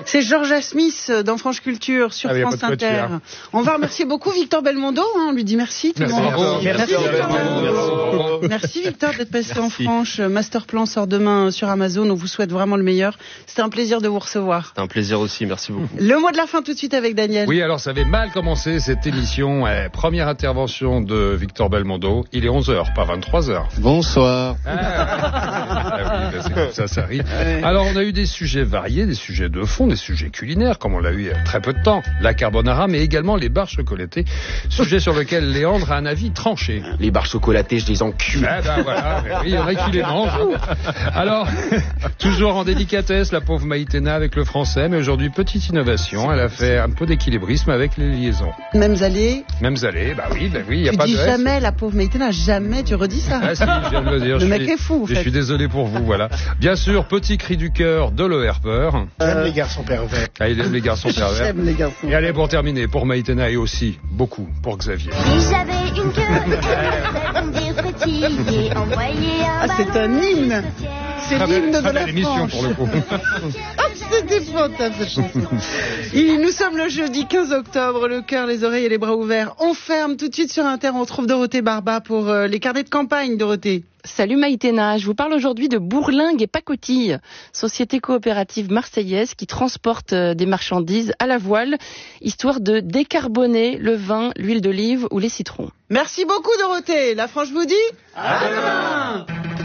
C'est Georgia Smith dans France Culture sur France Inter. On va remercier beaucoup Victor Belmondo. On lui dit merci tout le monde. Merci Victor d'être passé en France. Masterplan sort demain sur Amazon. On vous souhaite vraiment le meilleur. C'était un plaisir de vous recevoir. C'était un plaisir aussi. Merci beaucoup. Le mot de la fin tout de suite avec Daniel. Oui, alors ça avait mal commencé cette émission. Première intervention de Victor Belmondo. Il est 11h, pas 23h. Bonsoir. C'est comme ça arrive. Alors on a eu des sujets variés, des sujets de fond, des sujets culinaires, comme on l'a eu il y a très peu de temps. La carbonara, mais également les barres chocolatées. Sujet sur lequel Léandre a un avis tranché. Les barres chocolatées, je les encule. Voilà. Oui, il y en a qui les mangent. Alors, toujours en délicatesse, la pauvre Maïtena avec le français, mais aujourd'hui, petite innovation. Elle a fait un peu d'équilibrisme avec les liaisons. Mêmes allées, bah oui, il n'y a pas de Tu dis S. jamais, la pauvre Maïtena, jamais tu redis ça. Ah si, je viens de le dire. Le mec est fou, en fait. Je suis désolé pour vous, voilà. Bien sûr, petit cri du cœur de Le Herper. J'aime les garçons pervers. Ah, il aime les garçons pervers. J'aime les garçons. Et allez, pour terminer, pour Maïtena et aussi beaucoup pour Xavier. Si j'avais une queue, elle me ferait petit et envoyer un ballon. C'est un hymne. C'est l'hymne de la l'émission France. pour le coup. C'est épouvantable cette chanson. Nous sommes le jeudi 15 octobre, le cœur, les oreilles et les bras ouverts. On ferme tout de suite sur Inter. On trouve Dorothée Barba pour les carnets de campagne, Dorothée. Salut Maïtena, je vous parle aujourd'hui de Bourlingue et Pacotille, société coopérative marseillaise qui transporte des marchandises à la voile, histoire de décarboner le vin, l'huile d'olive ou les citrons. Merci beaucoup Dorothée. La France vous dit à demain.